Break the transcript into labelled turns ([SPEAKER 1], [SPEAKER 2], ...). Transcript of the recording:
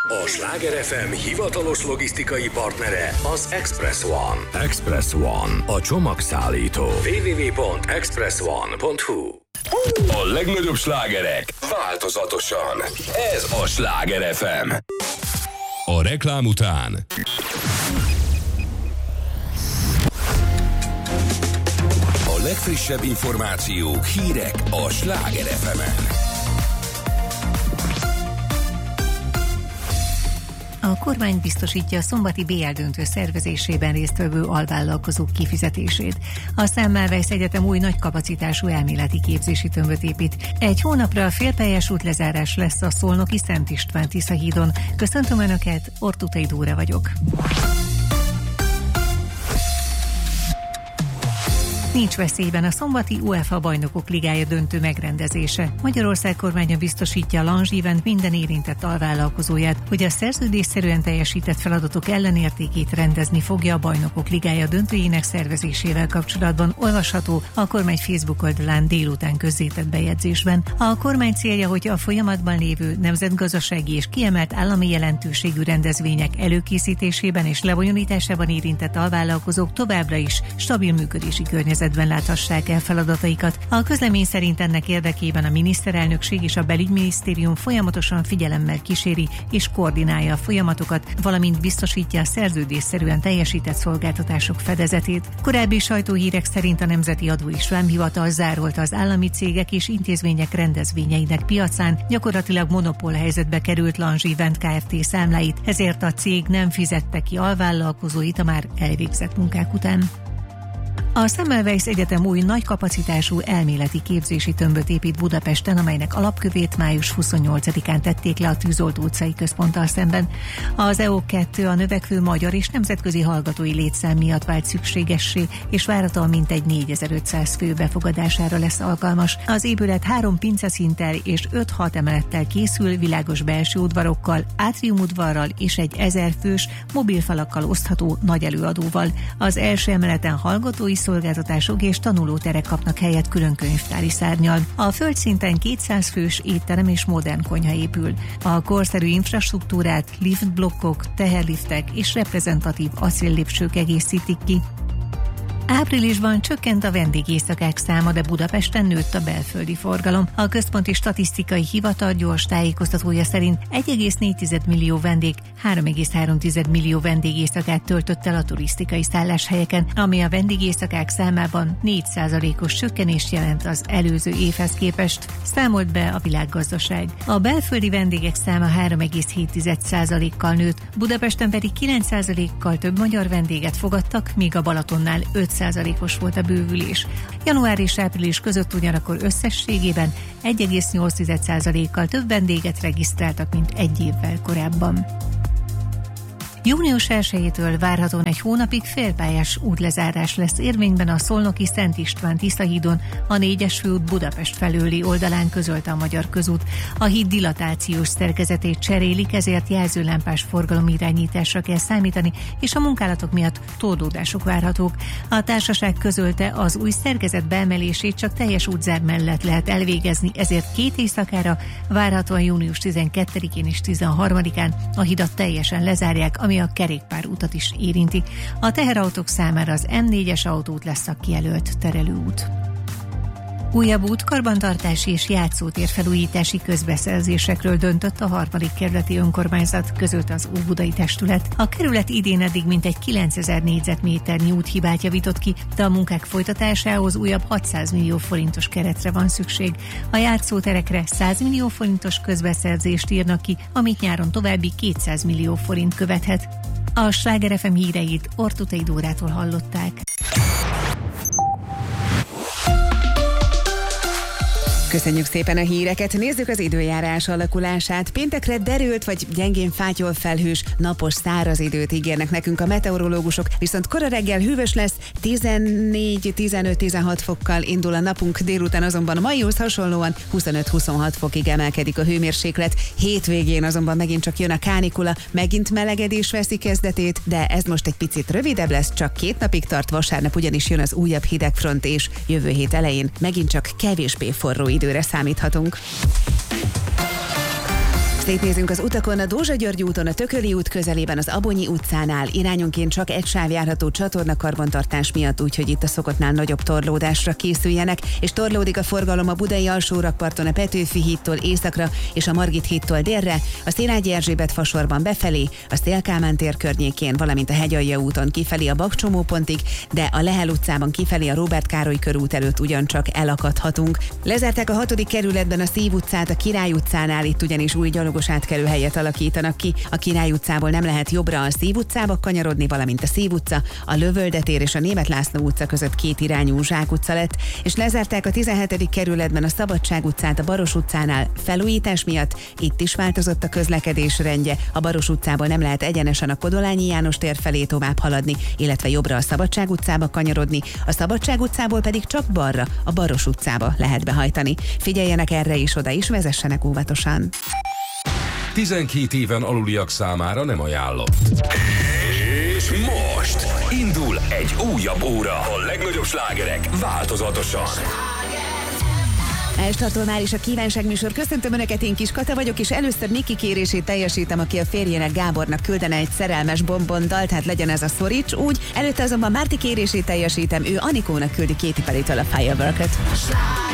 [SPEAKER 1] A Sláger FM hivatalos logisztikai partnere az Express One. Express One, a csomagszállító. www.expressone.hu. A legnagyobb slágerek változatosan. Ez a Sláger FM. A reklám után a legfrissebb információk, hírek a Sláger FM-en.
[SPEAKER 2] A kormány biztosítja a szombati BL döntő szervezésében résztvevő alvállalkozók kifizetését. A Semmelweis Egyetem új nagy kapacitású elméleti képzési tömböt épít. Egy hónapra félpályás útlezárás lesz a szolnoki Szent István Tisza hídon. Köszöntöm Önöket, Ortutai Dóra vagyok. Nincs veszélyben a szombati UEFA Bajnokok Ligája döntő megrendezése. Magyarország kormánya biztosítja a Lounge Event minden érintett alvállalkozóját, hogy a szerződésszerűen teljesített feladatok ellenértékét rendezni fogja a Bajnokok Ligája döntőjének szervezésével kapcsolatban, olvasható a kormány Facebook oldalán délután közzétett bejegyzésben. A kormány célja, hogy a folyamatban lévő nemzetgazdasági és kiemelt állami jelentőségű rendezvények előkészítésében és lebonyolításában érintett alvállalkozók továbbra is stabil működési környezetben láthassák el feladataikat. A közlemény szerint ennek érdekében a miniszterelnökség és a belügyminisztérium folyamatosan figyelemmel kíséri és koordinálja a folyamatokat, valamint biztosítja a szerződésszerűen teljesített szolgáltatások fedezetét. Korábbi sajtóhírek szerint a Nemzeti Adó és Vámhivatal zárolta az állami cégek és intézmények rendezvényeinek piacán, gyakorlatilag monopól helyzetbe került Lounge Event Kft. Számláit, ezért a cég nem fizette ki alvállalkozóit a már elvégzett munkák után. A Semmelweis Egyetem új nagy kapacitású elméleti képzési tömböt épít Budapesten, amelynek alapkövét május 28-án tették le a Tűzoltó utcai központtal szemben. Az EO2 a növekvő magyar és nemzetközi hallgatói létszám miatt vált szükségessé, és várhatóan mintegy 4500 fő befogadására lesz alkalmas. Az épület 3 pinceszinttel és 5-6 emelettel készül, világos belső udvarokkal, átriumudvarral és egy 1000 fős mobilfalakkal osztható nagy előadóval. Az első emeleten hallgatói szolgáltatások és tanulóterek kapnak helyet külön könyvtári szárnnyal. A földszinten 200 fős étterem és modern konyha épül. A korszerű infrastruktúrát liftblokkok, teherliftek és reprezentatív acéllépcsők egészítik ki. Áprilisban csökkent a vendégészakák száma, de Budapesten nőtt a belföldi forgalom. A Központi Statisztikai Hivatal gyors tájékoztatója szerint 1,4 millió vendég 3,3 millió vendégészakát töltött el a turisztikai szálláshelyeken, ami a vendégészakák számában 4%-os csökkenést jelent az előző évhez képest, számolt be a Világgazdaság. A belföldi vendégek száma 3,7%-kal nőtt, Budapesten pedig 9%-kal több magyar vendéget fogadtak, míg a Balatonnál 5%-os volt a bővülés. Január és április között ugyanakkor összességében 1,8%-kal több vendéget regisztráltak, mint egy évvel korábban. Június 1-től várhatóan egy hónapig félpályás útlezárás lesz érvényben a szolnoki Szent István Tisza hídon, a 4-es főút Budapest felőli oldalán, közölte a Magyar Közút. A híd dilatációs szerkezetét cserélik, ezért jelzőlámpás forgalomirányításra kell számítani, és a munkálatok miatt torlódások várhatók. A társaság közölte, az új szerkezet beemelését csak teljes útzár mellett lehet elvégezni, ezért 2 éjszakára, várhatóan június 12-én és 13-án a hidat teljesen lezárják, ami a kerékpárutat is érinti. A teherautók számára az M4-es autóút lesz a kijelölt terelőút. Újabb útkarbantartási és játszótér felújítási közbeszerzésekről döntött a 3. kerületi önkormányzat, közölte az Óbudai Testület. A kerület idén eddig mintegy 9000 négyzetméternyi úthibát javított ki, de a munkák folytatásához újabb 600 millió forintos keretre van szükség. A játszóterekre 100 millió forintos közbeszerzést írnak ki, amit nyáron további 200 millió forint követhet. A Sláger FM híreit Ortutai Dórától hallották.
[SPEAKER 3] Köszönjük szépen a híreket, nézzük az időjárás alakulását. Péntekre derült vagy gyengén fátyol felhős, napos, száraz időt ígérnek nekünk a meteorológusok, viszont kora reggel hűvös lesz, 14-15-16 fokkal indul a napunk, délután azonban a maihoz hasonlóan 25-26 fokig emelkedik a hőmérséklet. Hétvégén azonban megint csak jön a kánikula, megint melegedés veszi kezdetét, de ez most egy picit rövidebb lesz, csak 2 napig tart, vasárnap ugyanis jön az újabb hidegfront, és jövő hét elején megint csak kevésbé forró időre számíthatunk. Szétnézünk az utakon, a Dózsa-György úton, a Tököli út közelében, az Abonyi utcánál irányonként csak egy sáv járható csatornakarbantartás miatt, úgyhogy itt a szokottnál nagyobb torlódásra készüljenek, és torlódik a forgalom a Budai alsórakparton a Petőfi hídtól északra és a Margit hídtól délre, a Szilágyi Erzsébet fasorban befelé, a Széll-Kálmán tér környékén, valamint a Hegyalja úton kifelé a Bakcsomópontig, de a Lehel utcában kifelé a Róbert Károly körút előtt ugyancsak elakadhatunk. Lezárták a 6. kerületben a Szív utcát, a Király utcánál, itt ugyanis új gyalogos átkelőhelyet alakítanak ki. A Király utcából nem lehet jobbra a Szív utcába kanyarodni, valamint a Szív utca, a Lövölde tér és a Németh László utca között két irányú zsákutca lett, és lezárták a 17. kerületben a Szabadság utcát a Baros utcánál felújítás miatt. Itt is változott a közlekedés rendje. A Baros utcából nem lehet egyenesen a Kodolányi János tér felé tovább haladni, illetve jobbra a Szabadság utcába kanyarodni, a Szabadság utcából pedig csak balra, a Baros utcába lehet behajtani. Figyeljenek erre is, oda is, vezessenek óvatosan.
[SPEAKER 1] 12 éven aluliak számára nem ajánlott. És most indul egy újabb óra. A legnagyobb slágerek változatosan.
[SPEAKER 3] Estartól már is a kívánságműsor. Köszöntöm Önöket, én Kis Kata vagyok, és először Niki kérését teljesítem, aki a férjének, Gábornak küldene egy szerelmes bombondalt, hát legyen ez a Szoríts úgy. Előtte azonban Márti kérését teljesítem, ő Anikónak küldi Katy Perrytől a Firework-öt.